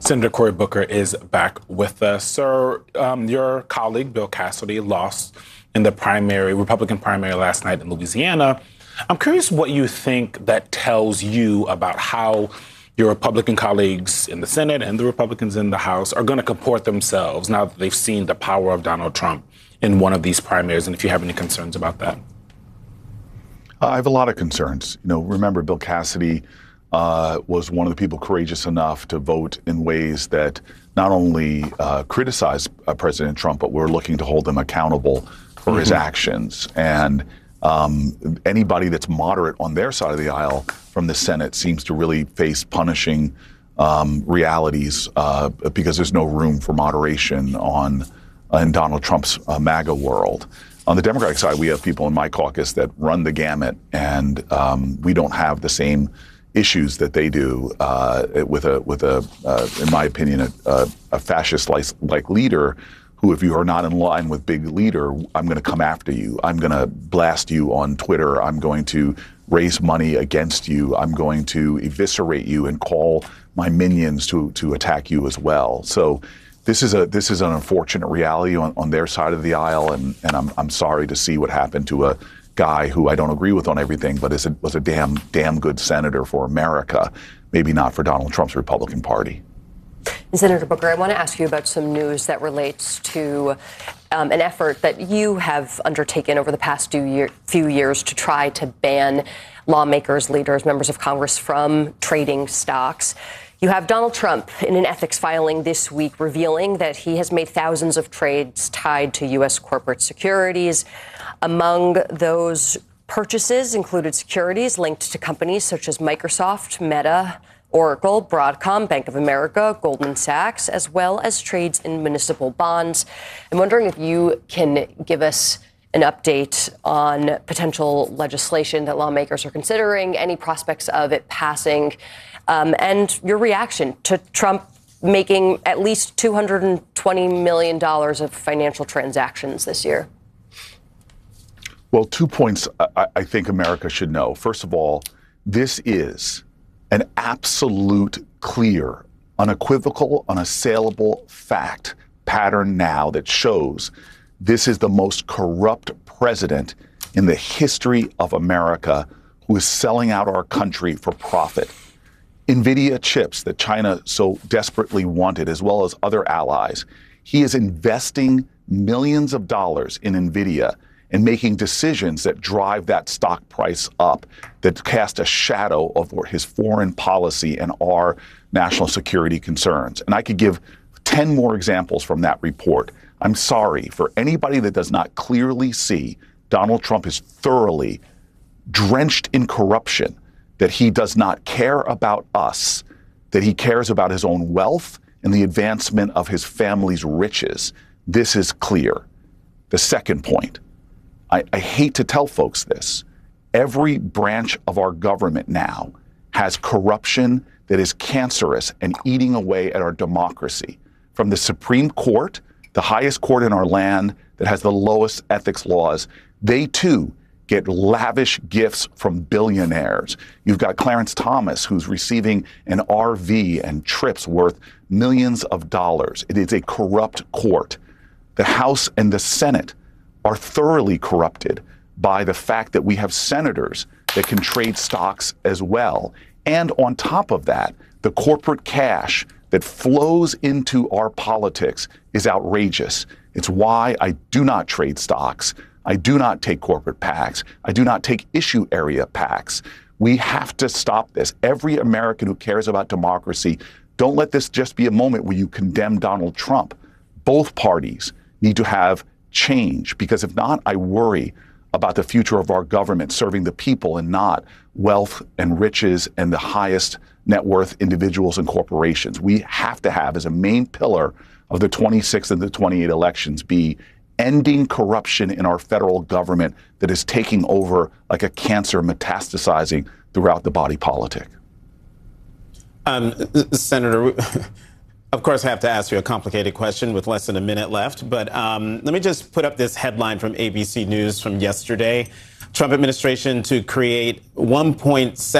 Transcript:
Senator Cory Booker is back with us. Sir, your colleague, Bill Cassidy, lost in the Republican primary last night in Louisiana. I'm curious what you think that tells you about how your Republican colleagues in the Senate and the Republicans in the House are going to comport themselves now that they've seen the power of Donald Trump in one of these primaries, and if you have any concerns about that. I have a lot of concerns. Remember, Bill Cassidy was one of the people courageous enough to vote in ways that not only criticized President Trump, but were looking to hold him accountable for his actions. And anybody that's moderate on their side of the aisle from the Senate seems to really face punishing realities because there's no room for moderation in Donald Trump's MAGA world. On the Democratic side, we have people in my caucus that run the gamut, and we don't have the same issues that they do with in my opinion, a fascist-like leader who, if you are not in line with big leader, I'm going to come after you. I'm going to blast you on Twitter. I'm going to raise money against you. I'm going to eviscerate you and call my minions to attack you as well. So this is an unfortunate reality on their side of the aisle, and I'm sorry to see what happened to a guy who I don't agree with on everything, but was a damn good senator for America, maybe not for Donald Trump's Republican Party. And Senator Booker, I want to ask you about some news that relates to an effort that you have undertaken over the past few years to try to ban lawmakers, leaders, members of Congress from trading stocks. You have Donald Trump in an ethics filing this week revealing that he has made thousands of trades tied to U.S. corporate securities. Among those purchases included securities linked to companies such as Microsoft, Meta, Oracle, Broadcom, Bank of America, Goldman Sachs, as well as trades in municipal bonds. I'm wondering if you can give us an update on potential legislation that lawmakers are considering, any prospects of it passing, and your reaction to Trump making at least $220 million of financial transactions this year. Well, 2 points I think America should know. First of all, this is an absolute, clear, unequivocal, unassailable fact pattern now that shows this is the most corrupt president in the history of America who is selling out our country for profit. NVIDIA chips that China so desperately wanted, as well as other allies. He is investing millions of dollars in NVIDIA and making decisions that drive that stock price up, that cast a shadow over his foreign policy and our national security concerns. And I could give 10 more examples from that report. I'm sorry, for anybody that does not clearly see Donald Trump is thoroughly drenched in corruption, that he does not care about us, that he cares about his own wealth and the advancement of his family's riches. This is clear. The second point, I hate to tell folks this, every branch of our government now has corruption that is cancerous and eating away at our democracy. From the Supreme Court, the highest court in our land that has the lowest ethics laws, they too get lavish gifts from billionaires. You've got Clarence Thomas, who's receiving an RV and trips worth millions of dollars. It is a corrupt court. The House and the Senate are thoroughly corrupted by the fact that we have senators that can trade stocks as well. And on top of that, the corporate cash that flows into our politics is outrageous. It's why I do not trade stocks. I do not take corporate PACs. I do not take issue area PACs. We have to stop this. Every American who cares about democracy, don't let this just be a moment where you condemn Donald Trump. Both parties need to have change, because if not, I worry about the future of our government serving the people and not wealth and riches and the highest net worth individuals and corporations. We have to have, as a main pillar of the 26 and the 28 elections, be ending corruption in our federal government that is taking over like a cancer, metastasizing throughout the body politic. Senator, of course, I have to ask you a complicated question with less than a minute left, but let me just put up this headline from ABC News from yesterday. Trump administration to create $1.7